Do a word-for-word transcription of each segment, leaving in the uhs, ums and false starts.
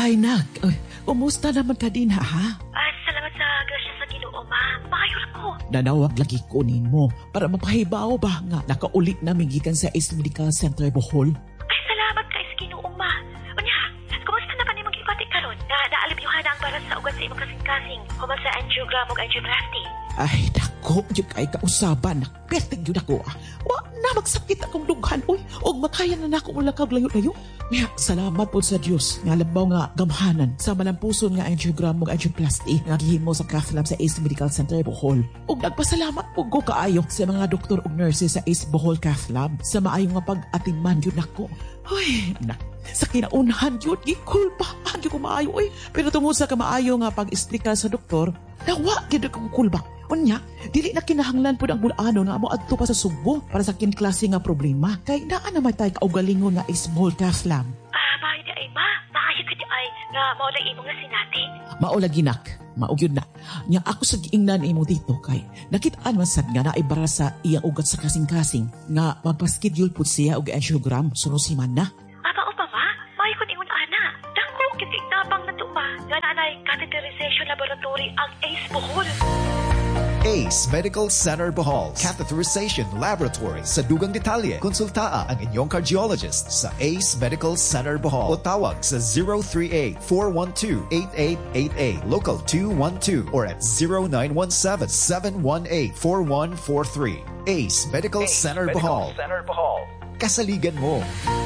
Ay, nak. Ay, kumusta naman ka din, ha? Ah, salamat sa grasya sa Ginoo, ma. Maayon ko. Nanawag lagi kunin mo para mapahibaw ba nga nakaulit na gikan sa Ace Medical Center Bohol. Ay, salamat kay sa Ginoo, ma. Unya, kumusta na ka ni mag-ipati karon? Na naalibyuhan ang para sa ugat sa imong kasing-kasing human sa angiogram ug angioplasty. Ay, dako, yung kay kausaban. Nakperting yun ako, ah. Wa na magsakit akong dughan, oy. O makaya na na ako mula kag layo-layo. Kaya, salamat po sa Diyos. Nga labaw nga gamhanan sa malampuson nga angiogram ug angioplasty nga gihimo sa cath lab sa Ace Medical Center Bohol. Ug nagpasalamat po ko kaayo sa mga doktor ug nurses sa Ace Bohol Cath Lab sa maayong nga pag-atingman yun ako. Ay, nak. Sa kinaunahan yun, gikulbahan yun ko maayo, oy. Pero tungod sa kamaayo nga pag-esplika sa doktor, nawa yun akong kulbak. Unya, dili na kinahanglan po ang bulano nga mo adto pa sa Subo para sa kinklase nga problema. Kay naa naman tayo kaugalingon nga Ace Bohol Cath Lab. Ah, maayo di ay, ma. Maayo ka di ay nga maulay imo nga sinati. Maulagi nak, maugyod na. Nya ako sa giingnan imo dito kay nakitaan man sad nga naibara sa iyang ugat sa kasing-kasing nga magpa-schedule pud siya og angiogram sunod semana. Aba o pa, ma? Maayo ko ningon ana. Dako kiti tabang na tupa nga nanay catheterization laboratory ang Ace Bohol. Ace Medical Center Bohol Catheterization Laboratory. Sa dugang detalye, konsultaa ang inyong cardiologist sa Ace Medical Center Bohol o tawag sa zero three eight, four one two, eight eight eight eight, local two one two or at zero nine one seven, seven one eight, four one four three. Ace Medical Ace Center Medical Bohol. Center Bohol. Kasaligan mo.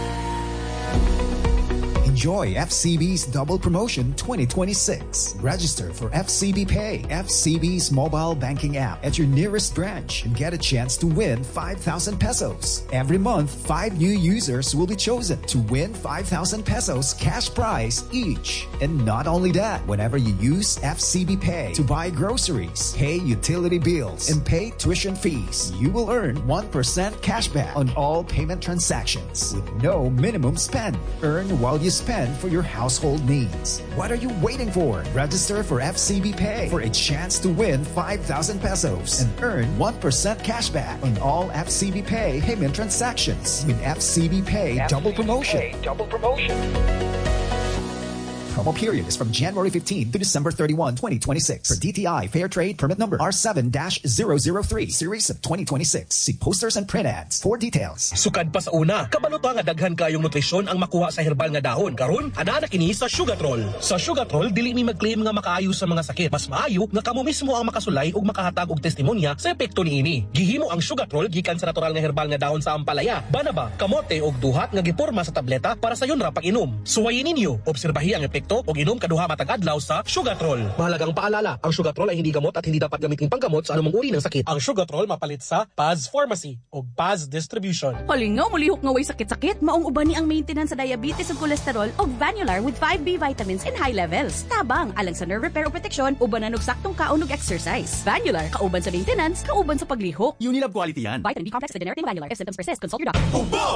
Enjoy F C B's Double Promotion twenty twenty-six. Register for F C B Pay, F C B's mobile banking app at your nearest branch and get a chance to win five thousand pesos. Every month, five new users will be chosen to win five thousand pesos cash prize each. And not only that, whenever you use F C B Pay to buy groceries, pay utility bills, and pay tuition fees, you will earn one percent cashback on all payment transactions with no minimum spend. Earn while you spend for your household needs. What are you waiting for? Register for F C B Pay for a chance to win five thousand pesos and earn one percent cashback on all F C B Pay payment transactions with F C B Pay F C B Double Promotion. Pay Double Promotion. Promo period is from January fifteenth to December thirty-first, twenty twenty-six. For D T I Fair Trade Permit Number R seven dash zero zero three, Series of twenty twenty-six. See posters and print ads for details. Sukad pa sa una, kabalo ta nga daghan kayong nutrisyon ang makuha sa herbal nga dahon. Karon, ana na kini sa Sugatrol. Sa Sugatrol, dili mi mag-claim nga makaayo sa mga sakit. Mas maayo nga kamo mismo ang makasulay ug makahatag og testimonya sa epekto niini. Gihimo ang Sugatrol gikan sa natural nga herbal nga dahon sa ampalaya, banaba, kamote ug duhat nga giporma sa tableta para sa yon ra pag-inom. Suwayin ninyo, obserbahi ang epekto o inom kaduha matag adlaw sa Sugatrol. Mahalagang paalala, ang Sugatrol ay hindi gamot at hindi dapat gamitin panggamot sa anumang uri ng sakit. Ang Sugatrol mapalit sa Paz Pharmacy o Paz Distribution. Halingaw, mulihok nga way sakit-sakit, maong uban ni ang maintenance sa diabetes ug cholesterol og Vanular with five B vitamins in high levels. Tabang alang sa nerve repair o protection, ubanan og saktong kaon ug exercise. Vanular, kauban sa maintenance, kauban sa paglihok. Unilab quality yan. Vitamin B complex with generic Vanular. If symptoms persist, consult your doctor.